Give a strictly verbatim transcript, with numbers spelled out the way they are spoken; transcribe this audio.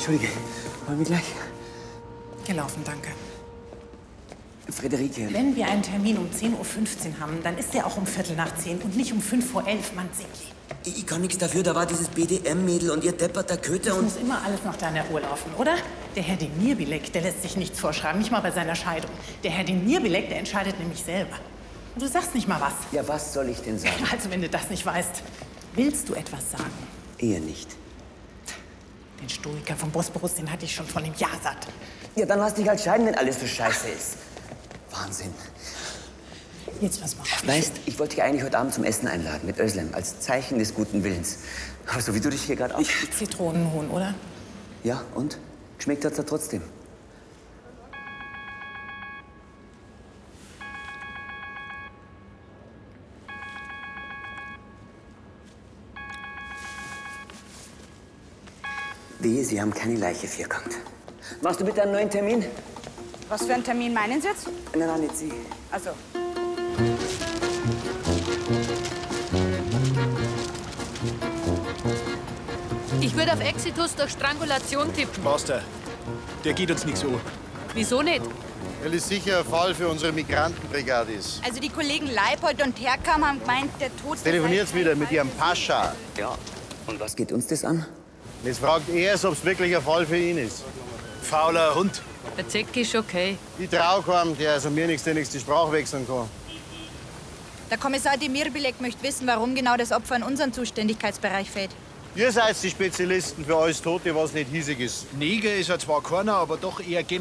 Entschuldige, wollen wir gleich? Gelaufen, danke. Friederike. Wenn wir einen Termin um zehn Uhr fünfzehn haben, dann ist der auch um Viertel nach zehn und nicht um fünf vor elf, Mann, Sigli. Ich, ich kann nichts dafür, da war dieses B D M-Mädel und ihr depperter Köter Es und... muss immer alles nach deiner Uhr laufen, oder? Der Herr Demirbilek, der lässt sich nichts vorschreiben, nicht mal bei seiner Scheidung. Der Herr Demirbilek, der entscheidet nämlich selber. Und du sagst nicht mal was. Ja, was soll ich denn sagen? Also, wenn du das nicht weißt, willst du etwas sagen? Eher nicht. Den Stoiker vom Bosporus, den hatte ich schon vor einem Jahr satt. Ja, dann lass dich halt scheiden, wenn alles so scheiße ist. Wahnsinn. Jetzt was machen wir? Weißt, ich wollte dich eigentlich heute Abend zum Essen einladen mit Özlem, als Zeichen des guten Willens. Aber so wie du dich hier gerade auf... Zitronenhuhn, oder? Ja, und? Geschmeckt hat's ja trotzdem. Wehe, Sie haben keine Leiche vierkant. Machst du bitte einen neuen Termin? Was für einen Termin meinen Sie jetzt? Nein, nein, nicht Sie. Also. Ich würde auf Exitus durch Strangulation tippen. Master, der geht uns nichts an. Wieso nicht? Weil es sicher ein Fall für unsere Migrantenbrigade ist. Also die Kollegen Leipold und Terkam haben gemeint, der Tod... Telefoniert wieder mit ihrem Pascha. Ja. Und was geht uns das an? Jetzt fragt er es, ob es wirklich ein Fall für ihn ist. Fauler Hund. Der Zecki ist okay. Ich trau keinem, der also mir nichts, der nichts die Sprache wechseln kann. Der Kommissar Demirbilek möchte wissen, warum genau das Opfer in unseren Zuständigkeitsbereich fällt. Ihr seid die Spezialisten für alles Tote, was nicht hiesig ist. Neger ist er zwar keiner, aber doch eher